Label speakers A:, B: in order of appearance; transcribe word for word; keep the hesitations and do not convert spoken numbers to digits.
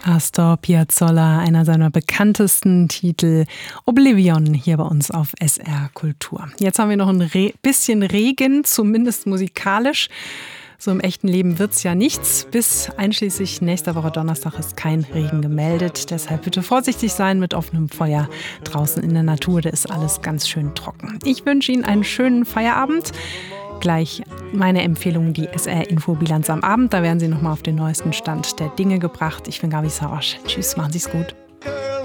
A: Astor Piazzolla, einer seiner bekanntesten Titel, Oblivion, hier bei uns auf S R Kultur. Jetzt haben wir noch ein Re- bisschen Regen, zumindest musikalisch. So im echten Leben wird's ja nichts. Bis einschließlich nächster Woche Donnerstag ist kein Regen gemeldet. Deshalb bitte vorsichtig sein mit offenem Feuer draußen in der Natur. Da ist alles ganz schön trocken. Ich wünsche Ihnen einen schönen Feierabend. Gleich meine Empfehlung, die S R-Infobilanz am Abend. Da werden Sie nochmal auf den neuesten Stand der Dinge gebracht. Ich bin Gabi Sauersch. Tschüss, machen Sie es gut.